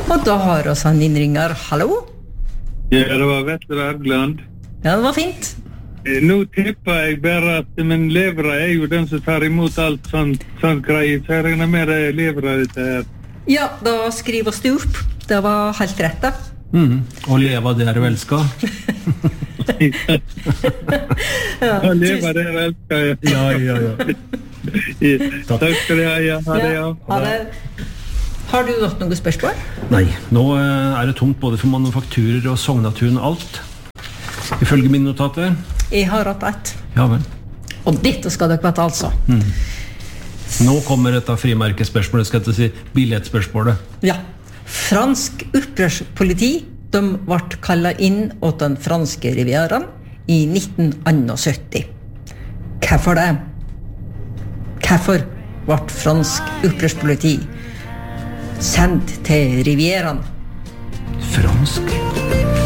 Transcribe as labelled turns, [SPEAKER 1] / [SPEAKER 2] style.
[SPEAKER 1] Og da har oss en innringer. Hallo?
[SPEAKER 2] Ja, det var Vetle Wergeland.
[SPEAKER 1] Ja, det var fint.
[SPEAKER 2] Nå tipper jeg bare at min levere jo den som tar imot alt sånn greier. Så jeg regner med det levere dette her.
[SPEAKER 1] Ja, da skriver oss det opp. Det var helt rett da.
[SPEAKER 3] Og leva det vel skal.
[SPEAKER 2] Ja, leva det elsker jeg.
[SPEAKER 3] Ja.
[SPEAKER 2] Takk skal du ha, ja. Ha det, ja.
[SPEAKER 1] Ha det. Har du hatt noen spørsmål?
[SPEAKER 3] Nei, nå det tomt både for manufakturer og Sognaturen og alt. Ifølge mine notater.
[SPEAKER 1] Jeg har hatt ett.
[SPEAKER 3] Ja vel.
[SPEAKER 1] Og dette skal dere vite altså.
[SPEAKER 3] Nå kommer dette frimerkespørsmålet, skal jeg si, billettspørsmålet.
[SPEAKER 1] Ja. Fransk opprørspoliti, de ble kallet inn åt den franske rivieraen i 1971. Hvorfor det? Hvorfor ble fransk opprørspoliti sendt til rivieraen?
[SPEAKER 3] Fransk?